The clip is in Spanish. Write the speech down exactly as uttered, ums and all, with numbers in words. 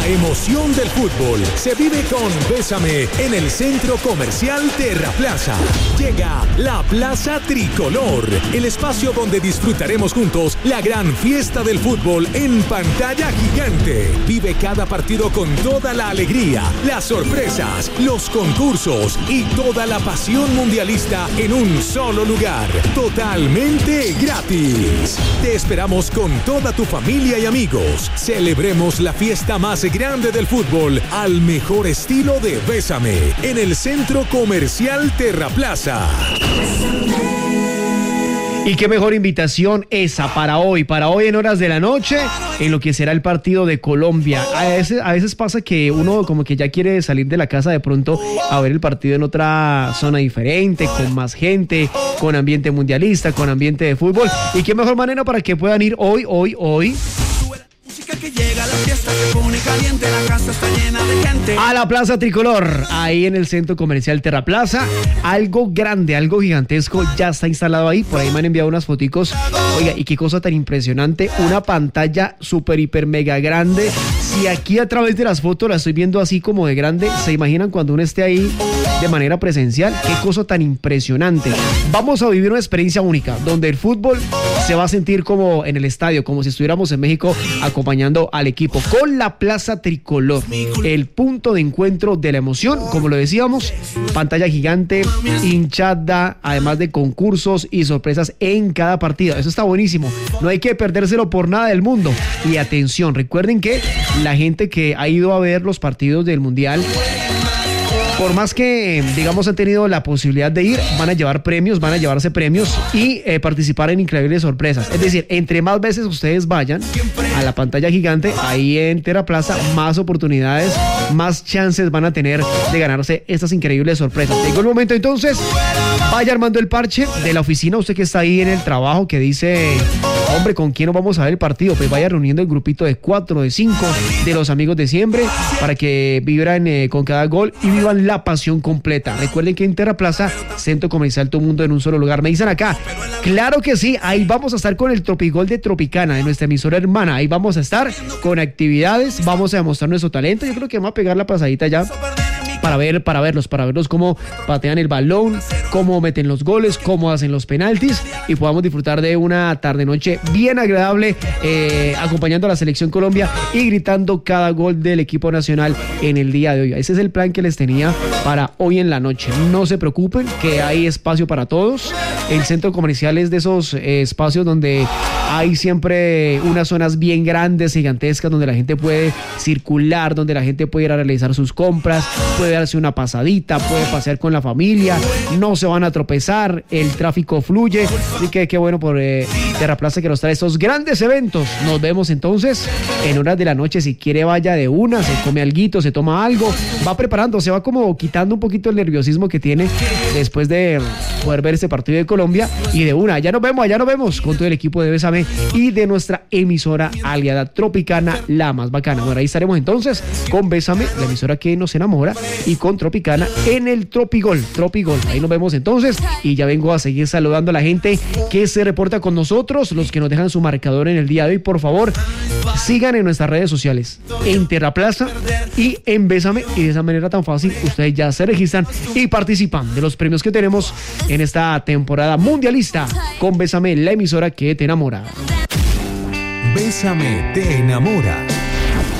emoción del fútbol se vive con Bésame en el Centro Comercial Terraplaza. Llega la Plaza Tricolor, el espacio donde disfrutaremos juntos la gran fiesta del fútbol en pantalla gigante. Vive cada partido con toda la alegría, las sorpresas, los concursos y toda la pasión mundialista en un solo lugar, totalmente gratis. Te esperamos con toda tu familia y amigos. Celebremos la fiesta más grande del fútbol al mejor estilo de Bésame en el Centro Comercial Terraplaza. Y qué mejor invitación esa para hoy, para hoy en horas de la noche, en lo que será el partido de Colombia. A veces, a veces pasa que uno como que ya quiere salir de la casa de pronto a ver el partido en otra zona diferente, con más gente, con ambiente mundialista, con ambiente de fútbol. Y qué mejor manera para que puedan ir hoy, hoy, hoy que llega la fiesta, se pone caliente, la casa está llena de gente. A la Plaza Tricolor, ahí en el Centro Comercial Terraplaza. Algo grande, algo gigantesco ya está instalado ahí. Por ahí me han enviado unas foticos. Oiga, y qué cosa tan impresionante. Una pantalla súper, hiper, mega grande. Si aquí a través de las fotos la estoy viendo así como de grande, ¿se imaginan cuando uno esté ahí de manera presencial? Qué cosa tan impresionante. Vamos a vivir una experiencia única, donde el fútbol se va a sentir como en el estadio, como si estuviéramos en México acompañando al equipo con la Plaza Tricolor, el punto de encuentro de la emoción, como lo decíamos, pantalla gigante, hinchada, además de concursos y sorpresas en cada partido. Eso está buenísimo, no hay que perdérselo por nada del mundo. Y atención, recuerden que la gente que ha ido a ver los partidos del Mundial, por más que, digamos, han tenido la posibilidad de ir, van a llevar premios, van a llevarse premios y eh, participar en increíbles sorpresas. Es decir, entre más veces ustedes vayan a la pantalla gigante, ahí en Terraplaza, más oportunidades, más chances van a tener de ganarse estas increíbles sorpresas. Llegó el momento entonces, vaya armando el parche de la oficina, usted que está ahí en el trabajo, que dice, hombre, ¿con quién nos vamos a ver el partido? Pues vaya reuniendo el grupito de cuatro, de cinco, de los amigos de siempre, para que vibran eh, con cada gol y vivan la pasión completa. Recuerden que en Terraplaza, Centro Comercial Todo Mundo en un solo lugar. Me dicen acá, claro que sí, ahí vamos a estar con el Tropigol de Tropicana, de nuestra emisora hermana. Ahí vamos a estar con actividades, vamos a demostrar nuestro talento. Yo creo que vamos a pegar la pasadita ya para ver, para verlos, para verlos cómo patean el balón, cómo meten los goles, cómo hacen los penaltis y podamos disfrutar de una tarde-noche bien agradable, eh, acompañando a la Selección Colombia y gritando cada gol del equipo nacional en el día de hoy. Ese es el plan que les tenía para hoy en la noche. No se preocupen, que hay espacio para todos. El centro comercial es de esos eh, espacios donde hay siempre unas zonas bien grandes, gigantescas, donde la gente puede circular, donde la gente puede ir a realizar sus compras, puede darse una pasadita, puede pasear con la familia, no se van a tropezar, el tráfico fluye. Así que qué bueno por eh, Terraplaza que nos trae estos grandes eventos. Nos vemos entonces en horas de la noche. Si quiere, vaya de una, se come alguito, se toma algo, va preparando, se va como quitando un poquito el nerviosismo que tiene después de poder ver este partido de Colombia, y de una, ya nos vemos, allá nos vemos con todo el equipo de Bésame y de nuestra emisora aliada Tropicana, la más bacana. Bueno, ahí estaremos entonces con Bésame, la emisora que nos enamora, y con Tropicana en el Tropigol, Tropigol. Ahí nos vemos entonces, y ya vengo a seguir saludando a la gente que se reporta con nosotros, los que nos dejan su marcador en el día de hoy. Por favor, sigan en nuestras redes sociales, en Terraplaza y en Bésame, y de esa manera tan fácil ustedes ya se registran y participan de los premios que tenemos en esta temporada mundialista con Bésame, la emisora que te enamora. Bésame te enamora.